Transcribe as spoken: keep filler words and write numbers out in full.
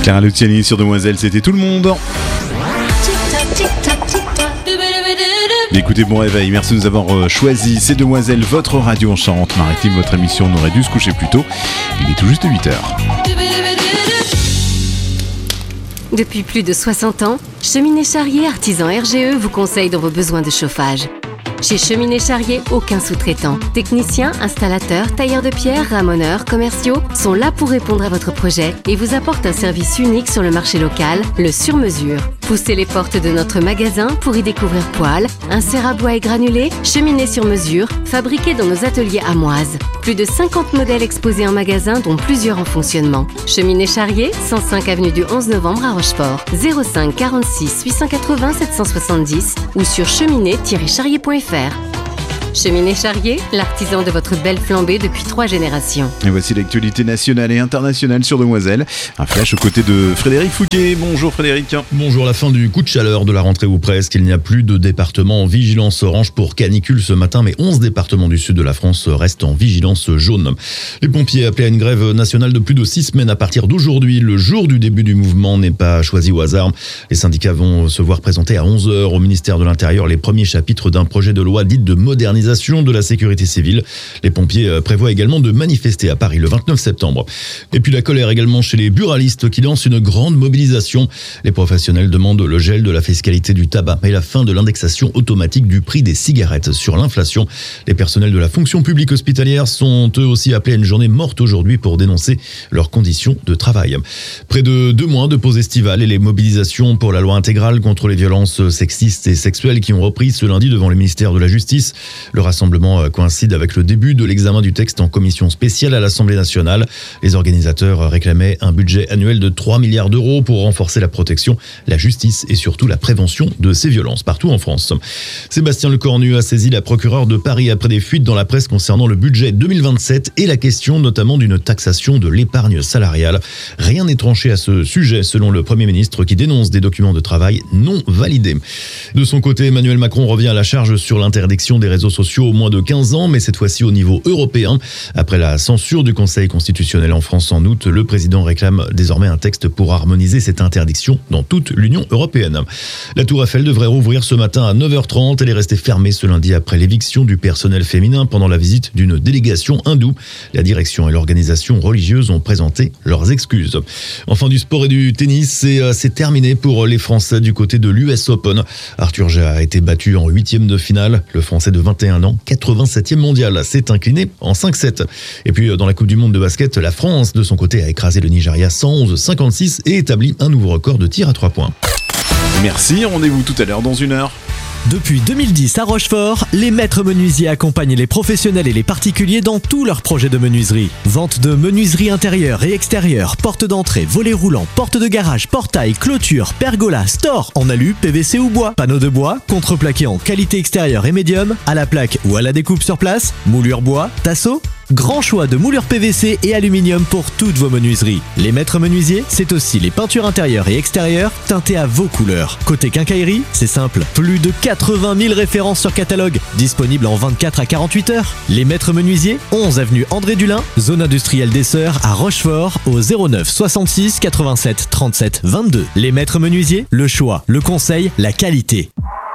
Clara Luciani sur Demoiselle, c'était tout le monde. Écoutez, bon réveil, merci de nous avoir choisi. C'est Demoiselle, votre radio en Charente-Maritime. Votre émission, on aurait dû se coucher plus tôt. Il est tout juste huit heures. Depuis plus de soixante ans, Cheminée Charrier Artisan R G E vous conseille dans vos besoins de chauffage. Chez Cheminée Charrier, aucun sous-traitant. Techniciens, installateurs, tailleurs de pierre, ramoneurs, commerciaux sont là pour répondre à votre projet et vous apportent un service unique sur le marché local, le sur-mesure. Poussez les portes de notre magasin pour y découvrir poêles, inserts à bois et granulés, cheminées sur mesure, fabriquées dans nos ateliers amoises. Plus de cinquante modèles exposés en magasin, dont plusieurs en fonctionnement. Cheminée Charrier, cent cinq avenue du onze novembre à Rochefort. zéro cinq quarante-six huit cent quatre-vingts sept cent soixante-dix ou sur cheminée tiret charrier point f r. Cheminée Charrier, l'artisan de votre belle flambée depuis trois générations. Et voici l'actualité nationale et internationale sur Demoiselle. Un flash aux côtés de Frédéric Fouquet. Bonjour Frédéric. Bonjour, la fin du coup de chaleur de la rentrée ou presque. Il n'y a plus de départements en vigilance orange pour canicule ce matin, mais onze départements du sud de la France restent en vigilance jaune. Les pompiers appelés à une grève nationale de plus de six semaines à partir d'aujourd'hui. Le jour du début du mouvement n'est pas choisi au hasard. Les syndicats vont se voir présenter à onze heures au ministère de l'Intérieur les premiers chapitres d'un projet de loi dit de modernisation de la sécurité civile. Les pompiers prévoient également de manifester à Paris le vingt-neuf septembre. Et puis la colère également chez les buralistes qui lancent une grande mobilisation. Les professionnels demandent le gel de la fiscalité du tabac et la fin de l'indexation automatique du prix des cigarettes sur l'inflation. Les personnels de la fonction publique hospitalière sont eux aussi appelés à une journée morte aujourd'hui pour dénoncer leurs conditions de travail. Près de deux mois de pause estivale et les mobilisations pour la loi intégrale contre les violences sexistes et sexuelles qui ont repris ce lundi devant le ministère de la Justice. Le rassemblement coïncide avec le début de l'examen du texte en commission spéciale à l'Assemblée nationale. Les organisateurs réclamaient un budget annuel de trois milliards d'euros pour renforcer la protection, la justice et surtout la prévention de ces violences partout en France. Sébastien Lecornu a saisi la procureure de Paris après des fuites dans la presse concernant le budget deux mille vingt-sept et la question notamment d'une taxation de l'épargne salariale. Rien n'est tranché à ce sujet selon le Premier ministre qui dénonce des documents de travail non validés. De son côté, Emmanuel Macron revient à la charge sur l'interdiction des réseaux sociaux au moins de quinze ans, mais cette fois-ci au niveau européen. Après la censure du Conseil constitutionnel en France en août, le président réclame désormais un texte pour harmoniser cette interdiction dans toute l'Union européenne. La Tour Eiffel devrait rouvrir ce matin à neuf heures trente. Elle est restée fermée ce lundi après l'éviction du personnel féminin pendant la visite d'une délégation hindoue. La direction et l'organisation religieuse ont présenté leurs excuses. Enfin, du sport et du tennis, c'est, c'est terminé pour les Français du côté de l'U S Open. Arthur Gia a été battu en huitième de finale. Le Français de vingt et un ans, quatre-vingt-septième mondial, s'est incliné en cinq sept. Et puis dans la Coupe du Monde de basket, la France de son côté a écrasé le Nigeria cent onze à cinquante-six et établi un nouveau record de tir à trois points. Merci, rendez-vous tout à l'heure dans une heure. Depuis deux mille dix à Rochefort, les maîtres menuisiers accompagnent les professionnels et les particuliers dans tous leurs projets de menuiserie. Vente de menuiserie intérieure et extérieure, porte d'entrée, volets roulants, porte de garage, portail, clôture, pergola, store, en alu, P V C ou bois, panneaux de bois, contreplaqué en qualité extérieure et médium, à la plaque ou à la découpe sur place, moulure bois, tasseau. Grand choix de moulures P V C et aluminium pour toutes vos menuiseries. Les maîtres menuisiers, c'est aussi les peintures intérieures et extérieures teintées à vos couleurs. Côté quincaillerie, c'est simple. Plus de quatre-vingt mille références sur catalogue, disponibles en vingt-quatre à quarante-huit heures. Les maîtres menuisiers, onze avenue André Dulin, zone industrielle des Sœurs à Rochefort, au zéro neuf soixante-six quatre-vingt-sept trente-sept vingt-deux. Les maîtres menuisiers, le choix, le conseil, la qualité.